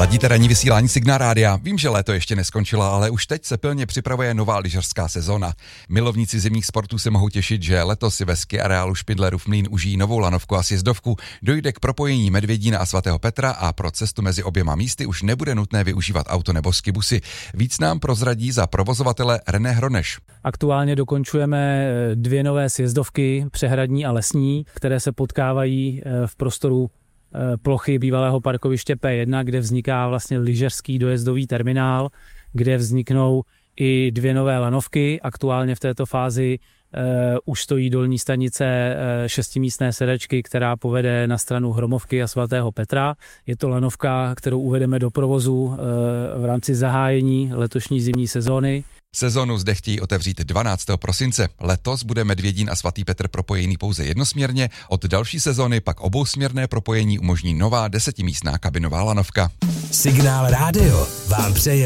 Ladíte ranní vysílání Signál Rádia. Vím, že léto ještě neskončilo, ale už teď se pilně připravuje nová lyžařská sezóna. Milovníci zimních sportů se mohou těšit, že letos si ve ski areálu Špindlerův Mlýn užijí novou lanovku a sjezdovku. Dojde k propojení Medvědína a svatého Petra a pro cestu mezi oběma místy už nebude nutné využívat auto nebo skibusy. Víc nám prozradí za provozovatele René Hroneš. Aktuálně dokončujeme 2 nové sjezdovky, přehradní a lesní, které se potkávají v prostoru plochy bývalého parkoviště P1, kde vzniká vlastně lyžařský dojezdový terminál, kde vzniknou i 2 nové lanovky. Aktuálně v této fázi už stojí dolní stanice 6místné sedačky, která povede na stranu Hromovky a svatého Petra. Je to lanovka, kterou uvedeme do provozu v rámci zahájení letošní zimní sezóny. Sezonu zde chtějí otevřít 12. prosince. Letos bude Medvědín a svatý Petr propojený pouze jednosměrně, od další sezony pak obousměrné propojení umožní nová 10místná kabinová lanovka. Signál Rádio vám přeje